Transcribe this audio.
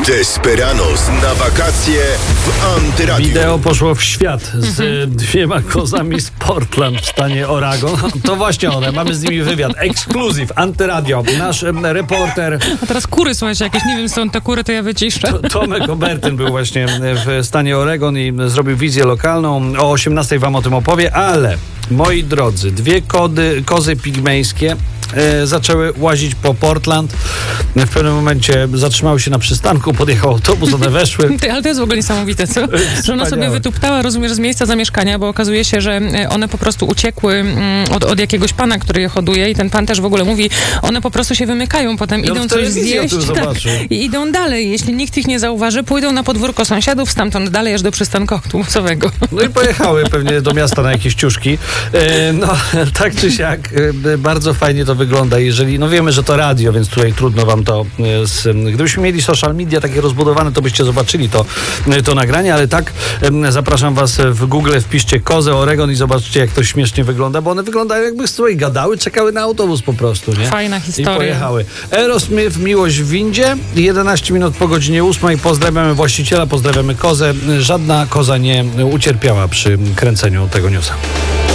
Desperados na wakacje w Antyradiu. Wideo poszło w świat z dwiema kozami z Portland w stanie Oregon. To właśnie one, mamy z nimi wywiad. Ekskluzyw, Antyradio. Nasz reporter... A teraz kury, słuchajcie, jakieś, nie wiem, stąd te kury, to ja wyciszczę. Tomek Obertyn był właśnie w stanie Oregon i zrobił wizję lokalną. O 18:00 wam o tym opowie, ale moi drodzy, dwie kozy pigmejskie zaczęły łazić po Portland. W pewnym momencie zatrzymały się na przystanku, podjechał autobus, one weszły. Ale to jest w ogóle niesamowite, co? Że ona sobie wytuptała, rozumiesz, z miejsca zamieszkania, bo okazuje się, że one po prostu uciekły od jakiegoś pana, który je hoduje i ten pan też w ogóle mówi, one po prostu się wymykają, potem idą coś zjeść i idą dalej. Jeśli nikt ich nie zauważy, pójdą na podwórko sąsiadów, stamtąd dalej aż do przystanku autobusowego. No i pojechały pewnie do miasta na jakieś ciuszki. No, tak czy siak, bardzo fajnie to wygląda. Jeżeli, no wiemy, że to radio, więc tutaj trudno wam to... Gdybyśmy mieli social media takie rozbudowane, to byście zobaczyli to nagranie, ale tak, zapraszam was w Google, wpiszcie kozę Oregon i zobaczcie, jak to śmiesznie wygląda, bo one wyglądają jakby z gadały, czekały na autobus po prostu, nie? Fajna historia. I pojechały. Aerosmith, Miłość w windzie, 11 minut po godzinie 8:00. Pozdrawiamy właściciela, pozdrawiamy kozę. Żadna koza nie ucierpiała przy kręceniu tego newsa.